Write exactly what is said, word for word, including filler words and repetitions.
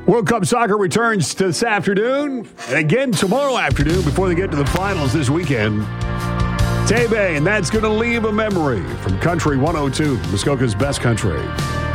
World Cup soccer returns this afternoon and again tomorrow afternoon before they get to the finals this weekend. Tebe, and that's going to leave a memory from Country one oh two, Muskoka's best country.